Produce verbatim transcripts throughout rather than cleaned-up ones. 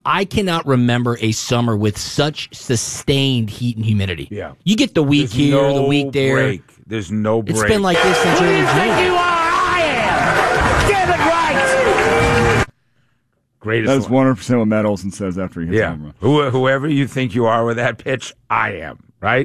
I cannot remember a summer with such sustained heat and humidity. Yeah. You get the week There's here, no the week there. Break. There's no break. It's been like this since Who do early you think you June. are? I am David Wright. Greatest That's line. one hundred percent what Matt Olson says after he hits Yeah. home run. Who, whoever you think you are with that pitch, I am, right?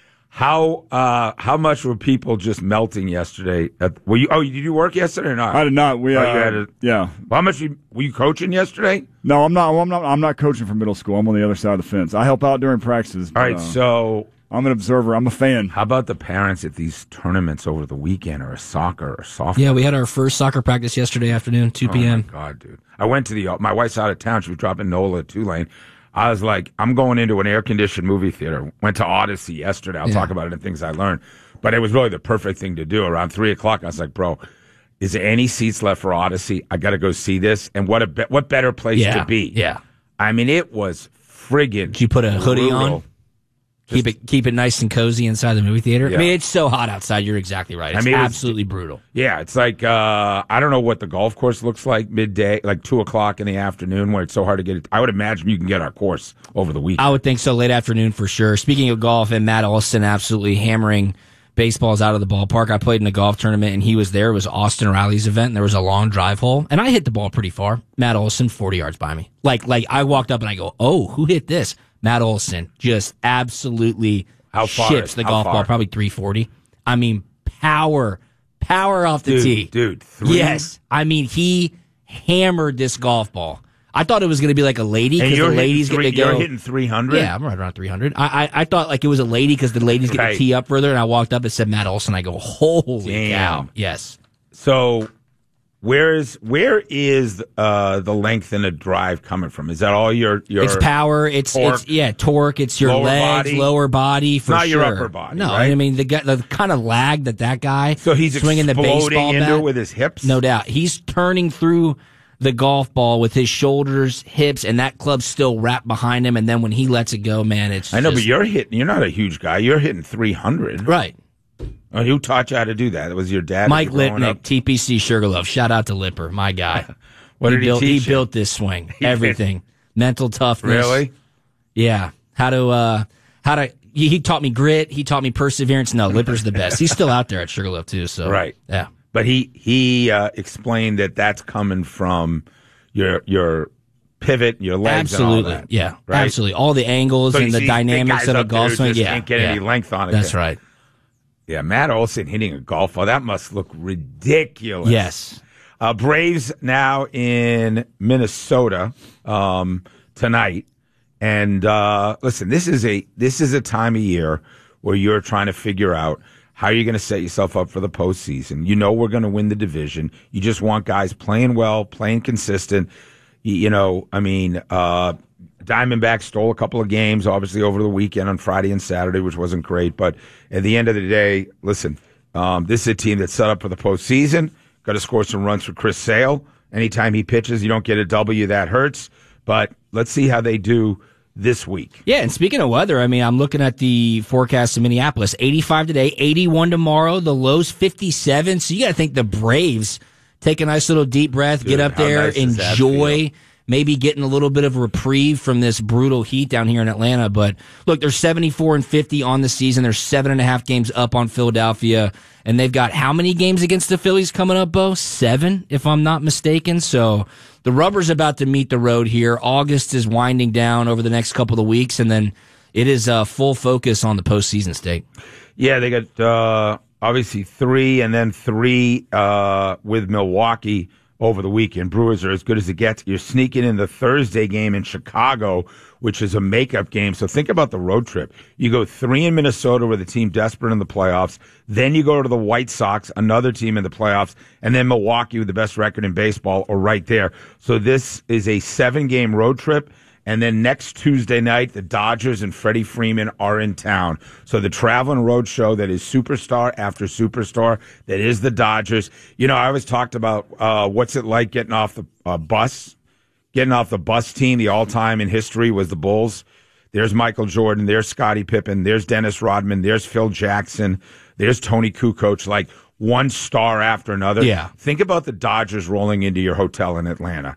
How uh, how much were people just melting yesterday? At, were you? Oh, did you work yesterday or not? I did not. We, Oh, uh, you had a- yeah. Well, how much you, were you coaching yesterday? No, I'm not. Well, I'm not. I'm not coaching for middle school. I'm on the other side of the fence. I help out during practices. All but, right, uh, so I'm an observer. I'm a fan. how about the parents at these tournaments over the weekend, or a soccer or softball? Yeah, we had our first soccer practice yesterday afternoon, two p.m. Oh my God, dude! I went to the. My wife's out of town. She was dropping Nola at Tulane. I was like, I'm going into an air-conditioned movie theater. Went to Odyssey yesterday. I'll Yeah. talk about it in things I learned. But it was really the perfect thing to do. Around three o'clock, I was like, bro, is there any seats left for Odyssey? I got to go see this. And what a be- what better place Yeah, to be? yeah. I mean, it was friggin' Did you put a hoodie on? brutal. Keep it keep it nice and cozy inside the movie theater. Yeah. I mean, it's so hot outside. You're exactly right. It's I mean, it was- absolutely brutal. Yeah, it's like uh, I don't know what the golf course looks like midday, like two o'clock in the afternoon, where it's so hard to get it. I would imagine you can get our course over the weekend. I would think so. Late afternoon for sure. Speaking of golf, and Matt Olson absolutely hammering baseballs out of the ballpark. I played in a golf tournament, and he was there. It was Austin Riley's event, and there was a long drive hole, and I hit the ball pretty far. Matt Olson, forty yards by me. Like, like I walked up and I go, "Oh, who hit this?" Matt Olson just absolutely How far ships is- the how golf far? ball, probably three forty. I mean, power, power off the dude, tee, dude. Three? Yes, I mean he hammered this golf ball. I thought it was going to be like a lady And because the you're lady's hitting going three, to go. You're hitting three hundred. Yeah, I'm right around three hundred. I, I I thought like it was a lady because the lady's going Right. to tee up further, and I walked up and said Matt Olson. I go, holy Damn. cow! Yes, So, where is where is uh, the length in a drive coming from? Is that all your your? it's power. It's torque, it's yeah, torque. It's your lower legs, body? lower body for not sure. your upper body, No, right? I mean the guy, the kind of lag that that guy. So he's swinging the exploding baseball into bat, it with his hips. no doubt. He's turning through the golf ball with his shoulders, hips, and that club's still wrapped behind him. And then when he lets it go, man, it's I know, just, but you're hitting. You're not a huge guy. You're hitting three hundred. right. Oh, who taught you how to do that? It was your dad. Mike growing Lipnick, up? T P C Sugarloaf. Shout out to Lipper, my guy. What he did he built, teach you? built this swing. He Everything. Mental toughness. Really? Yeah. How to uh how to he, he taught me grit, he taught me perseverance. No, Lipper's the best. He's still out there at Sugarloaf too, so Right. yeah. But he he uh, explained that that's coming from your your pivot, your legs, Absolutely. and all that. Yeah. Right? Absolutely. All the angles So you and the see dynamics big guys of a up there golf who swing. just Yeah. can't get yeah. any length on it. That's right. Yeah, Matt Olson hitting a golf ball. That must look ridiculous. Yes. Uh, Braves now in Minnesota um, tonight, and uh, listen, this is a this is a time of year where you're trying to figure out how you're going to set yourself up for the postseason. You know we're going to win the division. You just want guys playing well, playing consistent. You, you know, I mean, uh, Diamondbacks stole a couple of games, obviously over the weekend on Friday and Saturday, which wasn't great. But at the end of the day, listen, um, this is a team that's set up for the postseason. Got to score some runs for Chris Sale. Anytime he pitches, you don't get a W, that hurts. But let's see how they do this week. Yeah, and speaking of weather, I mean, I'm looking at the forecast in Minneapolis. eighty-five today, eighty-one tomorrow, the lows fifty-seven. So you got to think the Braves take a nice little deep breath, Dude, get up how there, nice does that enjoy, feel? maybe getting a little bit of reprieve from this brutal heat down here in Atlanta. But look, they're seventy-four and fifty on the season. They're seven and a half games up on Philadelphia. And they've got how many games against the Phillies coming up, Bo? Seven, if I'm not mistaken. So the rubber's about to meet the road here. August is winding down over the next couple of weeks, and then it is uh, full focus on the postseason stake. Yeah, they got uh, obviously three and then three uh, with Milwaukee over the weekend. Brewers are as good as it gets. You're sneaking in the Thursday game in Chicago, which is a makeup game. So think about the road trip. You go three in Minnesota with a team desperate in the playoffs. Then you go to the White Sox, another team in the playoffs, and then Milwaukee with the best record in baseball are right there. So this is a seven-game road trip. And then next Tuesday night, the Dodgers and Freddie Freeman are in town. So the traveling road show that is superstar after superstar, that is the Dodgers. You know, I always talked about uh, what's it like getting off the uh, bus. Getting off the bus team, the all-time in history was the Bulls. There's Michael Jordan. There's Scottie Pippen. There's Dennis Rodman. There's Phil Jackson. There's Tony Kukoc. Like one star after another. Yeah. Think about the Dodgers rolling into your hotel in Atlanta.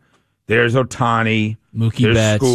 There's Ohtani. Mookie there's Betts.